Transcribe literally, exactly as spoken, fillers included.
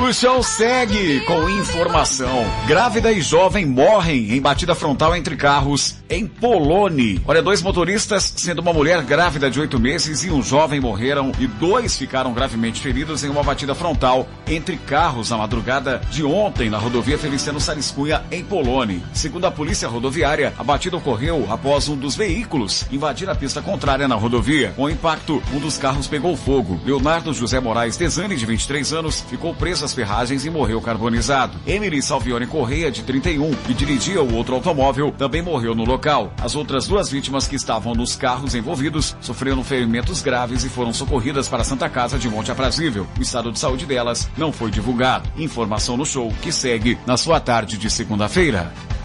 O show segue com informação. Grávida e jovem morrem em batida frontal entre carros em Poloni. Olha, dois motoristas, sendo uma mulher grávida de oito meses e um jovem, morreram e dois ficaram gravemente feridos em uma batida frontal entre carros na madrugada de ontem na rodovia Feliciano Salles Cunha, em Poloni. Segundo a polícia rodoviária, a batida ocorreu após um dos veículos invadir a pista contrária na rodovia. Com o impacto, um dos carros pegou fogo. Leonardo José Moraes Desani, de vinte e três anos, ficou preso às ferragens e morreu carbonizado. Emily Salvione Correia, de trinta e um, que dirigia o outro automóvel, também morreu no local. As outras duas vítimas que estavam nos carros envolvidos sofreram ferimentos graves e foram socorridas para a Santa Casa de Monte Aprazível. O estado de saúde delas não foi divulgado. Informação no show que segue na sua tarde de segunda-feira.